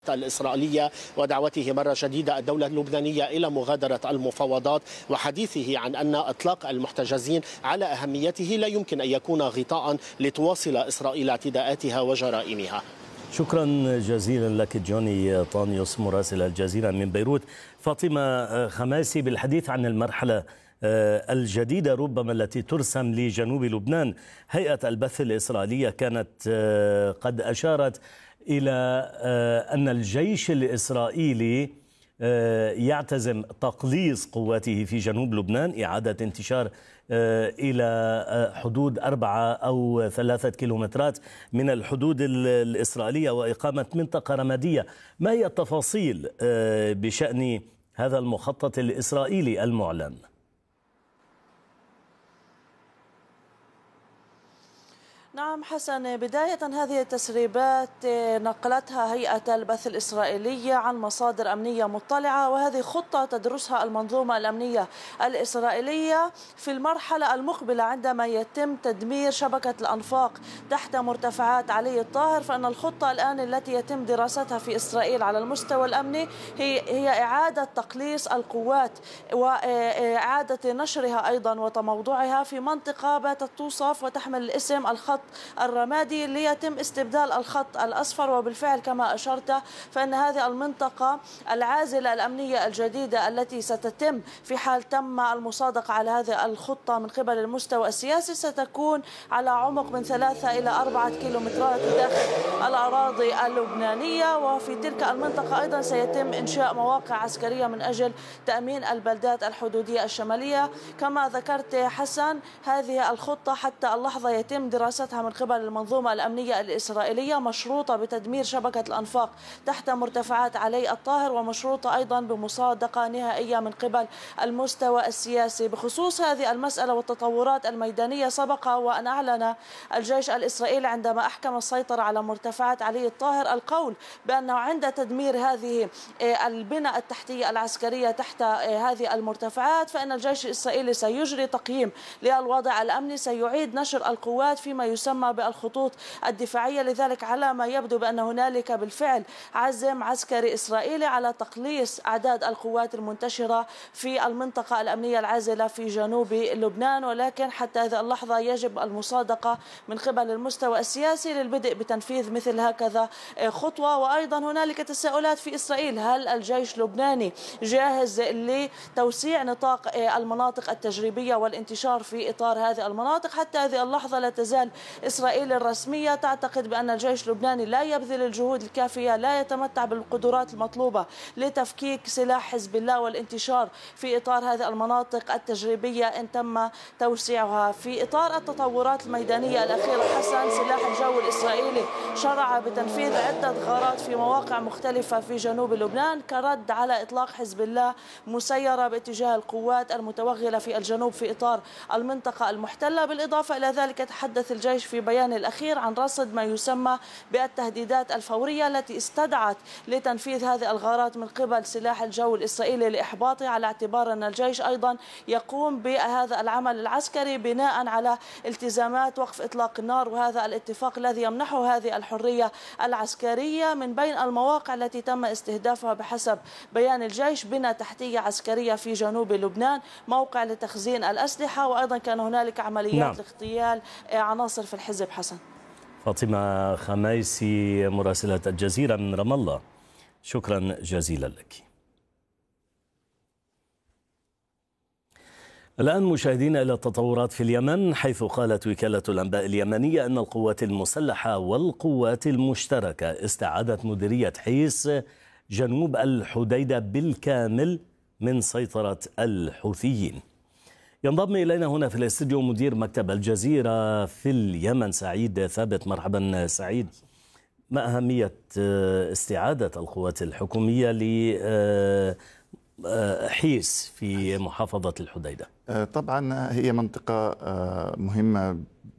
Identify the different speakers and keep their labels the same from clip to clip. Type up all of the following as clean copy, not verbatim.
Speaker 1: الإسرائيلية ودعوته مرة جديدة الدولة اللبنانية إلى مغادرة المفاوضات، وحديثه عن أن إطلاق المحتجزين على أهميته لا يمكن أن يكون غطاء لتواصل إسرائيل اعتداءاتها وجرائمها.
Speaker 2: شكرا جزيلا لك جوني طانيوس مراسل الجزيرة من بيروت. فاطمة خماسي، بالحديث عن المرحلة الجديدة ربما التي ترسم لجنوب لبنان، هيئة البث الإسرائيلية كانت قد أشارت إلى أن الجيش الإسرائيلي يعتزم تقليص قواته في جنوب لبنان، إعادة انتشار إلى حدود 4 أو 3 كيلومترات من الحدود الإسرائيلية وإقامة منطقة رمادية. ما هي التفاصيل بشأن هذا المخطط الإسرائيلي المعلن؟
Speaker 3: نعم حسن، بداية هذه التسريبات نقلتها هيئة البث الإسرائيلية عن مصادر أمنية مطلعة، وهذه خطة تدرسها المنظومة الأمنية الإسرائيلية في المرحلة المقبلة عندما يتم تدمير شبكة الأنفاق تحت مرتفعات علي الطاهر. فإن الخطة الآن التي يتم دراستها في إسرائيل على المستوى الأمني هي إعادة تقليص القوات وإعادة نشرها أيضا وتموضعها في منطقة باتت توصف وتحمل الاسم الخط الرمادي ليتم استبدال الخط الأصفر. وبالفعل كما أشرت فإن هذه المنطقة العازلة الأمنية الجديدة التي ستتم في حال تم المصادقة على هذه الخطة من قبل المستوى السياسي ستكون على عمق من 3 إلى 4 كيلومترات داخل الأراضي اللبنانية. وفي تلك المنطقة أيضا سيتم إنشاء مواقع عسكرية من أجل تأمين البلدات الحدودية الشمالية. كما ذكرت حسن، هذه الخطة حتى اللحظة يتم دراستها من قبل المنظومة الأمنية الإسرائيلية، مشروطة بتدمير شبكة الأنفاق تحت مرتفعات علي الطاهر، ومشروطة أيضا بمصادقة نهائية من قبل المستوى السياسي. بخصوص هذه المسألة والتطورات الميدانية، سبق وأن أعلن الجيش الإسرائيلي عندما أحكم السيطرة على مرتفعات علي الطاهر القول بأنه عند تدمير هذه البنى التحتية العسكرية تحت هذه المرتفعات فإن الجيش الإسرائيلي سيجري تقييم للوضع الأمني، سيعيد نشر القوات فيما يسمى بالخطوط الدفاعية. لذلك على ما يبدو بأن هنالك بالفعل عزم عسكري إسرائيلي على تقليص أعداد القوات المنتشرة في المنطقة الأمنية العازلة في جنوب لبنان، ولكن حتى هذه اللحظة يجب المصادقة من قبل المستوى السياسي للبدء بتنفيذ مثل هكذا خطوة. وأيضا هنالك تساؤلات في إسرائيل، هل الجيش اللبناني جاهز لتوسيع نطاق المناطق التجريبية والانتشار في إطار هذه المناطق؟ حتى هذه اللحظة لا تزال إسرائيل الرسمية تعتقد بأن الجيش اللبناني لا يبذل الجهود الكافية، لا يتمتع بالقدرات المطلوبة لتفكيك سلاح حزب الله والانتشار في إطار هذه المناطق التجريبية إن تم توسيعها. في إطار التطورات الميدانية الأخيرة حسن، سلاح الجو الإسرائيلي شرع بتنفيذ عدة غارات في مواقع مختلفة في جنوب لبنان كرد على إطلاق حزب الله مسيرة باتجاه القوات المتوغلة في الجنوب في إطار المنطقة المحتلة. بالإضافة إلى ذلك تحدث الجيش في بيان الأخير عن رصد ما يسمى بالتهديدات الفورية التي استدعت لتنفيذ هذه الغارات من قبل سلاح الجو الإسرائيلي لإحباطه، على اعتبار أن الجيش أيضا يقوم بهذا العمل العسكري بناء على التزامات وقف إطلاق النار وهذا الاتفاق الذي يمنحه هذه الحرية العسكرية. من بين المواقع التي تم استهدافها بحسب بيان الجيش بنى تحتية عسكرية في جنوب لبنان، موقع لتخزين الأسلحة، وأيضا كان هنالك عمليات لاغتيال عناصر في الحزب. حسن.
Speaker 2: فاطمة خميسي مراسلة الجزيرة من رام الله، شكرا جزيلا لك. الآن مشاهدينا إلى التطورات في اليمن، حيث قالت وكالة الأنباء اليمنية أن القوات المسلحة والقوات المشتركة استعادت مديرية حيس جنوب الحديدة بالكامل من سيطرة الحوثيين. ينضم إلينا هنا في الاستديو مدير مكتب الجزيرة في اليمن سعيد ثابت. مرحبا سعيد. ما أهمية استعادة القوات الحكومية لحيس في محافظة الحديدة؟
Speaker 4: طبعا هي منطقة مهمة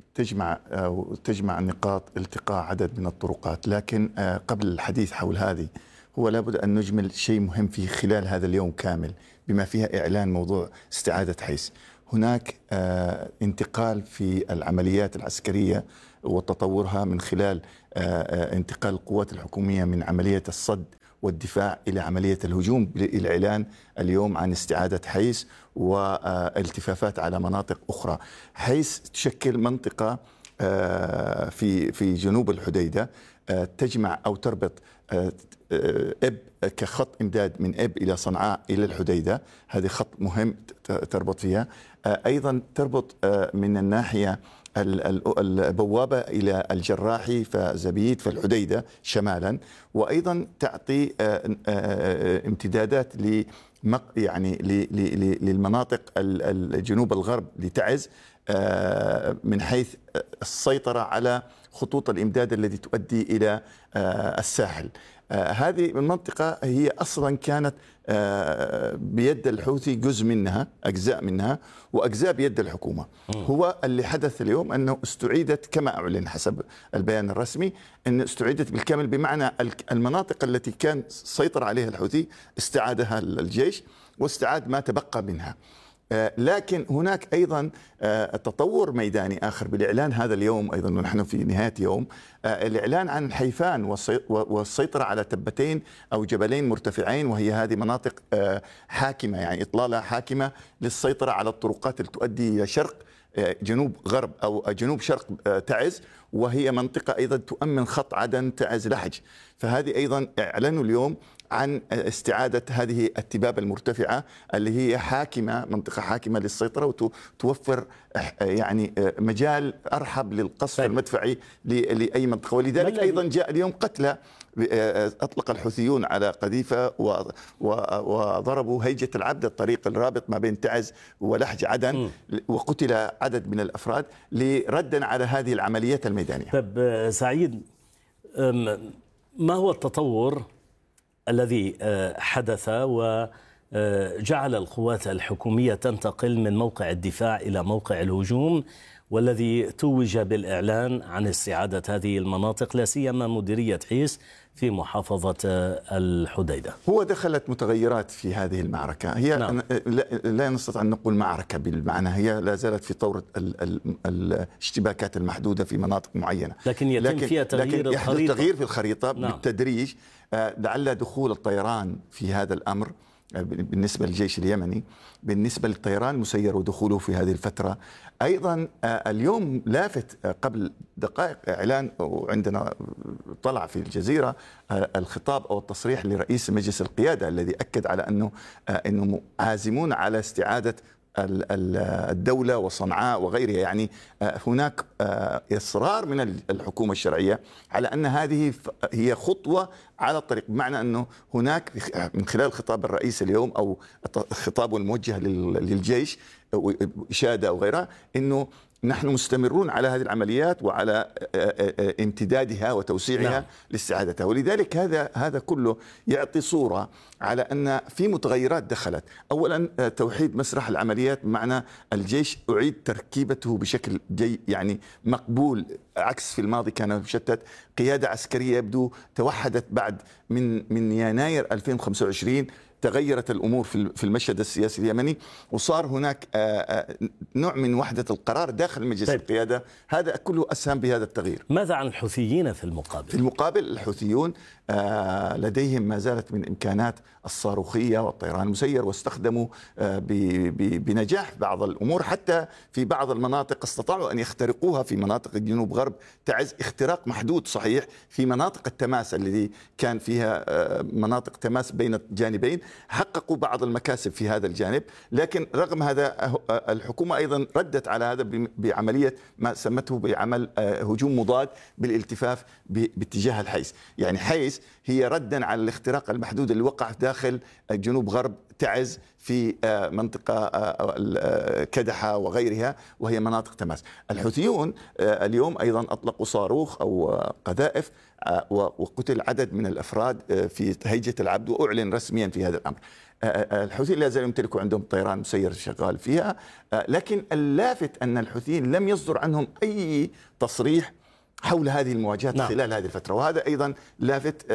Speaker 4: تجمع نقاط التقاء عدد من الطرقات، لكن قبل الحديث حول هذه هو لابد أن نجمل شيء مهم في خلال هذا اليوم كامل بما فيها إعلان موضوع استعادة حيس. هناك انتقال في العمليات العسكرية وتطورها من خلال انتقال القوات الحكومية من عملية الصد والدفاع إلى عملية الهجوم بالإعلان اليوم عن استعادة حيس والتفافات على مناطق أخرى. حيس تشكل منطقة في جنوب الحديدة تجمع أو تربط إب كخط إمداد من إب إلى صنعاء إلى الحديدة، هذه خط مهم تربط فيها. أيضا تربط من الناحية البوابة إلى الجراحي فزبيد فالحديدة شمالا، وأيضا تعطي امتدادات يعني للمناطق الجنوب الغرب لتعز من حيث السيطرة على خطوط الإمداد التي تؤدي إلى الساحل. هذه المنطقة هي أصلا كانت بيد الحوثي، جزء منها أجزاء منها وأجزاء بيد الحكومة. هو اللي حدث اليوم أنه استعيدت كما أعلن حسب البيان الرسمي، أن استعيدت بالكامل، بمعنى المناطق التي كان سيطر عليها الحوثي استعادها الجيش واستعاد ما تبقى منها. لكن هناك أيضا تطور ميداني آخر بالإعلان هذا اليوم، أيضا ونحن في نهاية يوم، الإعلان عن حيفان والسيطرة على تبتين أو جبلين مرتفعين، وهي هذه مناطق حاكمة، يعني إطلالة حاكمة للسيطرة على الطرقات اللي تؤدي إلى شرق جنوب غرب أو جنوب شرق تعز، وهي منطقة أيضا تؤمن خط عدن تعز لحج. فهذه أيضا أعلنوا اليوم عن استعادة هذه التبابة المرتفعة اللي هي حاكمة، منطقة حاكمة للسيطرة وتوفر يعني مجال أرحب للقصف المدفعي لأي منطقة. ولذلك أيضا جاء اليوم قتلى، أطلق الحوثيون على قذيفة وضربوا هيجة العبد، الطريق الرابط ما بين تعز ولحج عدن، وقتل عدد من الأفراد ردا على هذه العمليات الميدانية.
Speaker 2: طب سعيد، ما هو التطور الذي حدث وجعل القوات الحكومية تنتقل من موقع الدفاع إلى موقع الهجوم، والذي توج بالإعلان عن استعادة هذه المناطق لا سيما مديرية حيس في محافظة الحديدة؟
Speaker 4: هو دخلت متغيرات في هذه المعركة، هي نعم. لا نستطيع أن نقول معركة بالمعنى، هي لا زالت في طور الاشتباكات المحدودة في مناطق معينة،
Speaker 2: لكن يتم فيها تغيير
Speaker 4: الخريطة. يحدث تغيير في الخريطة نعم. بالتدريج، لعل دخول الطيران في هذا الأمر بالنسبة للجيش اليمني، بالنسبة للطيران المسير ودخوله في هذه الفترة. أيضا اليوم لافت قبل دقائق إعلان، وعندنا طلع في الجزيرة الخطاب أو التصريح لرئيس مجلس القيادة الذي أكد على أنه عازمون على استعادة الدولة وصنعاء وغيرها. يعني هناك إصرار من الحكومة الشرعية على أن هذه هي خطوة على الطريق، بمعنى أنه هناك من خلال خطاب الرئيس اليوم أو خطابه الموجه للجيش إشادة أو غيرها، أنه نحن مستمرون على هذه العمليات وعلى امتدادها وتوسيعها نعم. لاستعادتها. ولذلك هذا كله يعطي صورة على أن في متغيرات دخلت. أولا توحيد مسرح العمليات، بمعنى الجيش أعيد تركيبته بشكل يعني مقبول، عكس في الماضي كان مشتت. قيادة عسكرية يبدو توحدت بعد من يناير 2025، تغيرت الأمور في المشهد السياسي اليمني، وصار هناك نوع من وحدة القرار داخل مجلس القيادة. هذا كله أسهم بهذا التغيير.
Speaker 2: ماذا عن الحوثيين في المقابل؟
Speaker 4: في المقابل الحوثيون لديهم ما زالت من إمكانات الصاروخية والطيران المسير، واستخدموا بنجاح بعض الأمور، حتى في بعض المناطق استطاعوا أن يخترقوها في مناطق الجنوب غرب تعز، اختراق محدود صحيح في مناطق التماس الذي كان فيها مناطق تماس بين الجانبين، حققوا بعض المكاسب في هذا الجانب. لكن رغم هذا الحكومة أيضا ردت على هذا بعملية ما سمته بعمل هجوم مضاد بالالتفاف باتجاه الحيس. يعني حيس هي ردا على الاختراق المحدود اللي وقع داخل جنوب غرب تعز في منطقة كدحة وغيرها، وهي مناطق تماس. الحوثيون اليوم أيضا أطلقوا صاروخ أو قذائف، وقتل عدد من الأفراد في هيجة العبد، وأعلن رسميا في هذا الأمر. الحوثيين لا زالوا يمتلكوا عندهم طيران مسير شغال فيها، لكن اللافت أن الحوثيين لم يصدر عنهم أي تصريح حول هذه المواجهات نعم. خلال هذه الفترة، وهذا أيضا لافت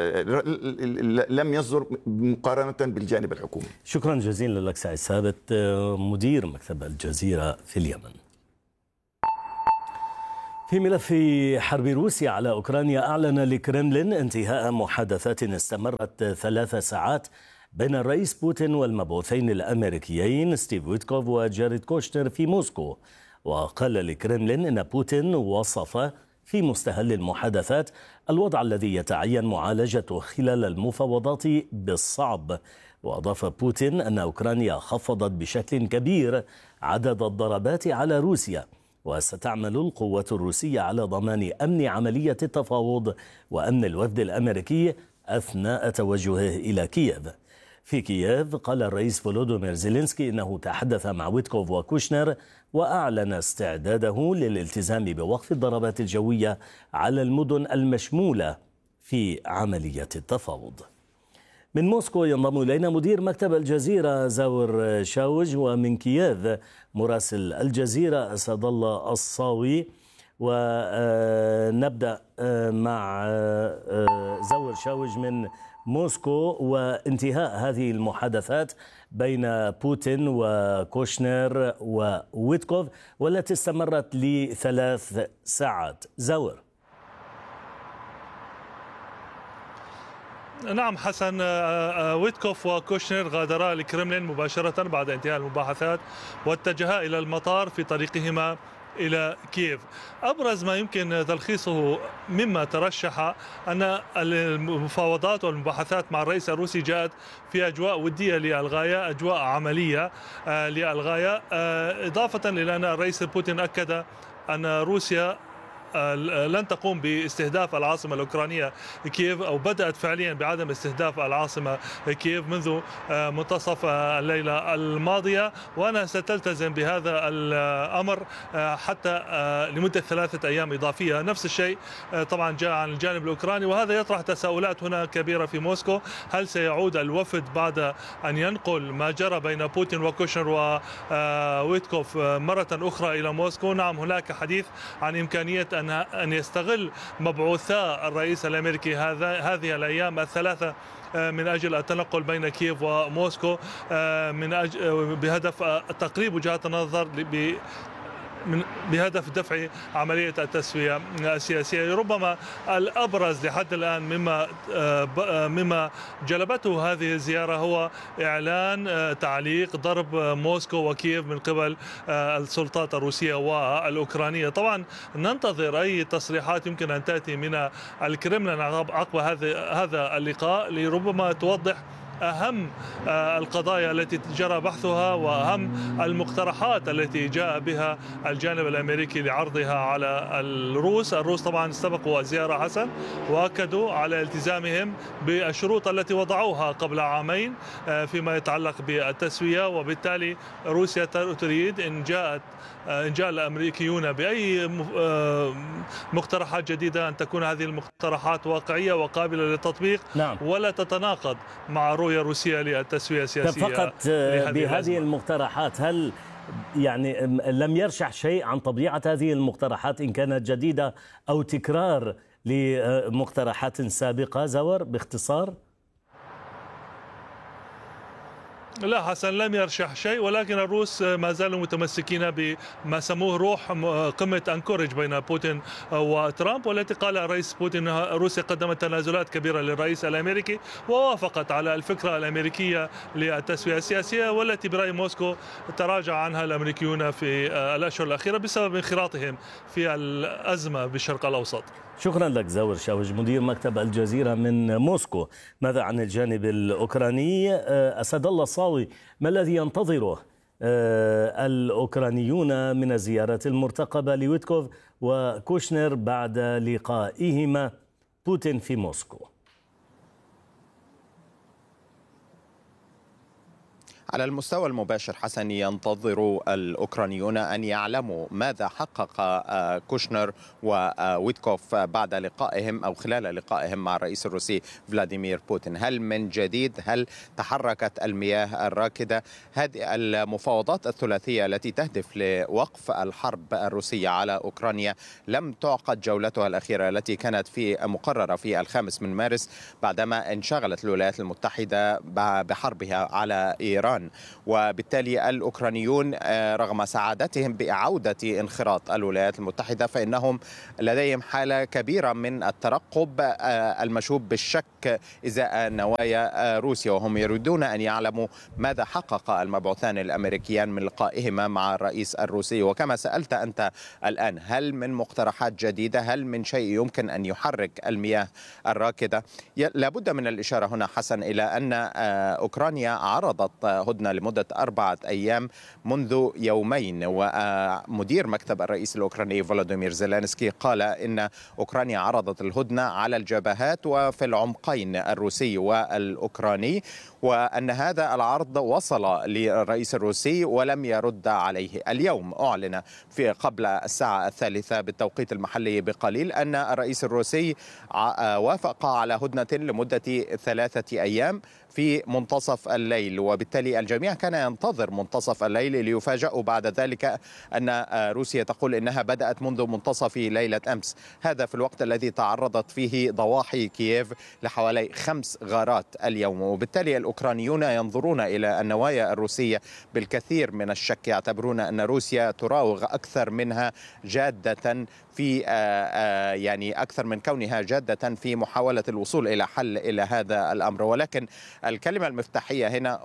Speaker 4: لم يصدر مقارنة بالجانب الحكومي.
Speaker 2: شكرا جزيلا لك سعيد ثابت، مدير مكتب الجزيرة في اليمن. في ملف حرب روسيا على أوكرانيا، أعلن الكرملين انتهاء محادثات استمرت 3 ساعات بين الرئيس بوتين والمبعوثين الأمريكيين ستيف ويتكوف وجاريد كوشنر في موسكو. وقال الكرملين إن بوتين وصف في مستهل المحادثات الوضع الذي يتعين معالجته خلال المفاوضات بالصعب. وأضاف بوتين أن أوكرانيا خفضت بشكل كبير عدد الضربات على روسيا، وستعمل القوات الروسية على ضمان أمن عملية التفاوض وأمن الوفد الأمريكي أثناء توجهه إلى كييف. في كييف قال الرئيس فولودومير زيلينسكي إنه تحدث مع ويتكوف وكوشنر وأعلن استعداده للالتزام بوقف الضربات الجوية على المدن المشمولة في عملية التفاوض. من موسكو ينضم إلينا مدير مكتب الجزيرة زاور شاوج، ومن كييف مراسل الجزيرة أسد الله الصاوي. ونبدأ مع زاور شاوج من موسكو وانتهاء هذه المحادثات بين بوتين وكوشنر وويتكوف والتي استمرت ل3 ساعات. زاور.
Speaker 5: نعم حسن، ويتكوف وكوشنر غادرا الكرملين مباشرة بعد انتهاء المباحثات واتجها إلى المطار في طريقهما إلى كييف. أبرز ما يمكن تلخيصه مما ترشح أن المفاوضات والمباحثات مع الرئيس الروسي جاءت في أجواء ودية للغاية، أجواء عملية للغاية، إضافة إلى أن الرئيس بوتين أكد أن روسيا لن تقوم باستهداف العاصمة الأوكرانية كييف، أو بدأت فعليا بعدم استهداف العاصمة كييف منذ منتصف الليلة الماضية، وأنا ستلتزم بهذا الأمر حتى لمدة 3 أيام إضافية. نفس الشيء طبعا جاء عن الجانب الأوكراني، وهذا يطرح تساؤلات هنا كبيرة في موسكو. هل سيعود الوفد بعد أن ينقل ما جرى بين بوتين وكوشنر وويتكوف مرة أخرى إلى موسكو؟ نعم، هناك حديث عن إمكانية أن يستغل مبعوثا الرئيس الأمريكي هذه الأيام 3 من أجل التنقل بين كييف وموسكو بهدف تقريب وجهات النظر بهدف دفع عملية التسوية السياسية. ربما الأبرز لحد الآن مما جلبته هذه الزيارة هو إعلان تعليق ضرب موسكو وكييف من قبل السلطات الروسية والأوكرانية. طبعا ننتظر أي تصريحات يمكن أن تأتي من الكرملين عقب هذا اللقاء لربما توضح أهم القضايا التي جرى بحثها وأهم المقترحات التي جاء بها الجانب الأمريكي لعرضها على الروس طبعا استبقوا الزيارة حسن، وأكدوا على التزامهم بالشروط التي وضعوها قبل عامين فيما يتعلق بالتسوية، وبالتالي روسيا تريد إن جاء الأمريكيون بأي مقترحات جديدة أن تكون هذه المقترحات واقعية وقابلة للتطبيق.
Speaker 2: نعم.
Speaker 5: ولا تتناقض مع رؤية روسيا للتسوية السياسية.
Speaker 2: فقط بهذه المقترحات، هل يعني لم يرشح شيء عن طبيعة هذه المقترحات إن كانت جديدة أو تكرار لمقترحات سابقة؟ زور باختصار.
Speaker 5: لا حسن، لم يرشح شيء، ولكن الروس ما زالوا متمسكين بما سموه روح قمة أنكورج بين بوتين وترامب، والتي قال الرئيس بوتين روسيا قدمت تنازلات كبيرة للرئيس الأمريكي ووافقت على الفكرة الأمريكية للتسوية السياسية، والتي برأي موسكو تراجع عنها الأمريكيون في الأشهر الأخيرة بسبب انخراطهم في الأزمة بالشرق الأوسط.
Speaker 2: شكرا لك زاور شاوج مدير مكتب الجزيرة من موسكو. ماذا عن الجانب الأوكراني؟ أسد الله الصاوي، ما الذي ينتظره الأوكرانيون من الزيارات المرتقبة لويتكوف وكوشنر بعد لقائهما بوتين في موسكو؟
Speaker 6: على المستوى المباشر حسن، ينتظر الأوكرانيون أن يعلموا ماذا حقق كوشنر وويتكوف بعد لقائهم أو خلال لقائهم مع الرئيس الروسي فلاديمير بوتين. هل من جديد؟ هل تحركت المياه الراكدة؟ هذه المفاوضات الثلاثية التي تهدف لوقف الحرب الروسية على أوكرانيا لم تعقد جولتها الأخيرة التي كانت مقررة في 5 مارس بعدما انشغلت الولايات المتحدة بحربها على إيران. إيران. وبالتالي الأوكرانيون رغم سعادتهم بإعادة انخراط الولايات المتحدة فإنهم لديهم حالة كبيرة من الترقب المشوب بالشك إزاء نوايا روسيا، وهم يريدون أن يعلموا ماذا حقق المبعوثان الأمريكيان من لقائهما مع الرئيس الروسي. وكما سألت أنت الآن، هل من مقترحات جديدة؟ هل من شيء يمكن أن يحرك المياه الراكدة؟ لابد من الإشارة هنا حسن إلى أن أوكرانيا عرضت هدنة لمدة 4 أيام منذ يومين، ومدير مكتب الرئيس الأوكراني فولوديمير زيلينسكي قال إن أوكرانيا عرضت الهدنة على الجبهات وفي العمقين الروسي والأوكراني، وأن هذا العرض وصل للرئيس الروسي ولم يرد عليه. اليوم أعلن في قبل الساعة 3 بالتوقيت المحلي بقليل أن الرئيس الروسي وافق على هدنة لمدة 3 أيام في منتصف الليل، وبالتالي الجميع كان ينتظر منتصف الليل ليفاجئوا بعد ذلك أن روسيا تقول إنها بدأت منذ منتصف ليلة أمس. هذا في الوقت الذي تعرضت فيه ضواحي كييف لحوالي 5 غارات اليوم، وبالتالي الأوكرانيون ينظرون إلى النوايا الروسية بالكثير من الشك، يعتبرون أن روسيا تراوغ أكثر منها جادة في يعني أكثر من كونها جادة في محاولة الوصول إلى حل إلى هذا الأمر. ولكن الكلمة المفتاحية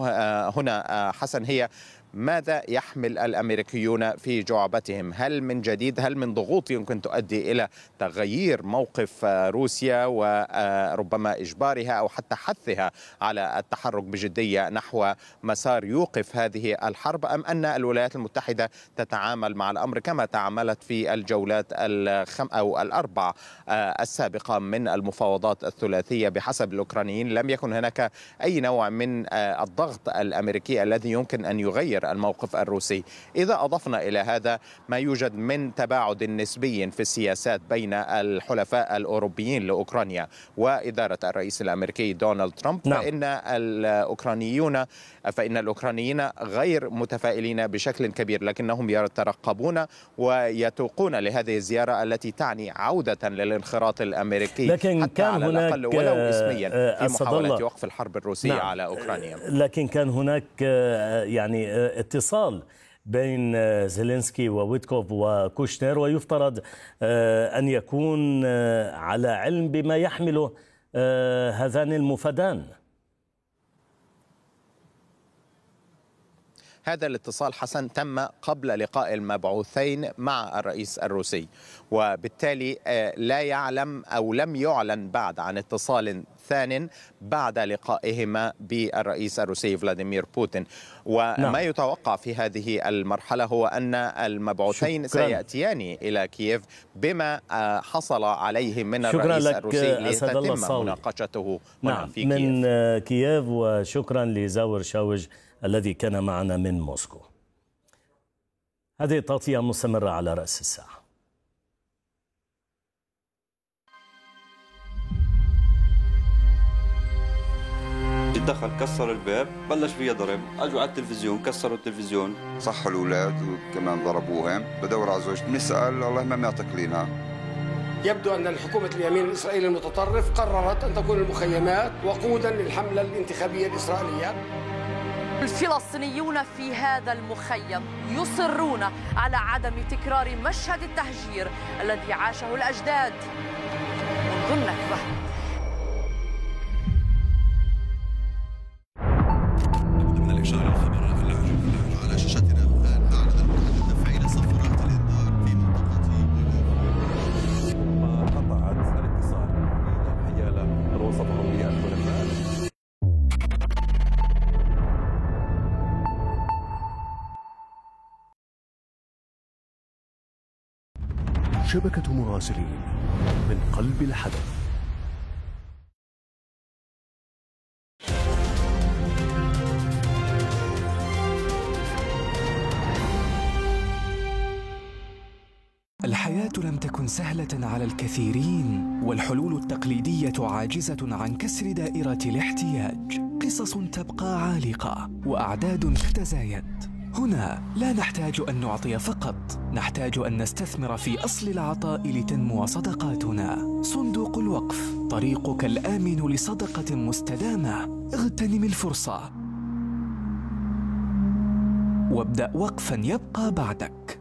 Speaker 6: هنا حسن هي ماذا يحمل الأمريكيون في جعبتهم؟ هل من جديد، هل من ضغوط يمكن تؤدي إلى تغيير موقف روسيا وربما إجبارها أو حتى حثها على التحرك بجدية نحو مسار يوقف هذه الحرب، أم أن الولايات المتحدة تتعامل مع الأمر كما تعاملت في الجولات أو ال4 السابقة من المفاوضات الثلاثية؟ بحسب الأوكرانيين لم يكن هناك أي نوع من الضغط الأمريكي الذي يمكن أن يغير الموقف الروسي. إذا أضفنا إلى هذا ما يوجد من تباعد نسبي في السياسات بين الحلفاء الأوروبيين لأوكرانيا وإدارة الرئيس الأمريكي دونالد ترامب، فإن الأوكرانيين غير متفائلين بشكل كبير، لكنهم يترقبون ويتوقون لهذه الزيارة التي تعني عودة للانخراط الأمريكي،
Speaker 2: لكن
Speaker 6: حتى
Speaker 2: كان
Speaker 6: على
Speaker 2: هناك
Speaker 6: الأقل ولو اسميا في محاولة
Speaker 2: الله.
Speaker 6: وقف الحرب الروسية على أوكرانيا.
Speaker 2: لكن كان هناك يعني اتصال بين زيلينسكي وويتكوف وكوشنر، ويفترض أن يكون على علم بما يحمله هذان المفادان.
Speaker 6: هذا الاتصال حسن تم قبل لقاء المبعوثين مع الرئيس الروسي، وبالتالي لا يعلم أو لم يعلن بعد عن اتصال ثان بعد لقائهما بالرئيس الروسي فلاديمير بوتين. وما يتوقع في هذه المرحلة هو أن المبعوثين سيأتيان إلى كييف بما حصل عليه من الرئيس الروسي لتتم مناقشته هنا في كييف.
Speaker 2: من كييف، وشكرا لزاور شاوج الذي كان معنا من موسكو. هذه تغطية مستمرة على رأس الساعة.
Speaker 7: دخل كسر الباب، بلش فيها ضرب، اجوا على التلفزيون كسروا التلفزيون،
Speaker 8: صحوا الاولاد وكمان ضربوهم. بدور على زوجتي بنسال الله ما معتقلينها.
Speaker 9: يبدو ان الحكومه اليمين الاسرائيلي المتطرف قررت ان تكون المخيمات وقودا للحمله الانتخابيه الاسرائيليه.
Speaker 10: الفلسطينيون في هذا المخيم يصرون على عدم تكرار مشهد التهجير الذي عاشه الأجداد منذ النكبة.
Speaker 11: ضمن الإشارة الخبر على شاشتنا الآن أعلن المتحدث تفعيل صفارات الإنذار في منطقة قطعت الاتصال حيال الوسط الأوروبي الحلفاء.
Speaker 12: شبكة مراسلين من قلب الحدث.
Speaker 13: الحياة لم تكن سهلة على الكثيرين، والحلول التقليدية عاجزة عن كسر دائرة الاحتياج. قصص تبقى عالقة وأعداد تتزايد. هنا لا نحتاج أن نعطي فقط، نحتاج أن نستثمر في أصل العطاء لتنمو صدقاتنا. صندوق الوقف، طريقك الآمن لصدقة مستدامة. اغتنم الفرصة. وابدأ وقفا يبقى بعدك.